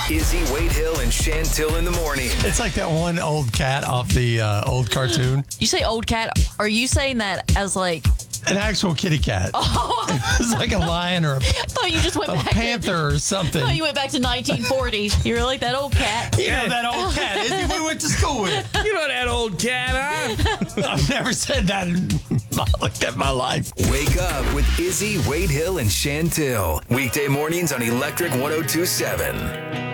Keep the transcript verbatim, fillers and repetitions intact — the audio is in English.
Izzy, Wade Hill, and Chantil in the morning. It's like that one old cat off the uh, old cartoon. You say old cat. Are you saying that as like an actual kitty cat? Oh, it's like a lion or a, I thought you just went a back panther to, or something. I thought you went back to nineteen forty. You were like that old cat. You know that old cat. Izzy, we went to school with. You know that old cat, huh? I've never said that in my, like that in my life. Wake up with Izzy, Wade Hill, and Chantil. Weekday mornings on Electric one oh two seven.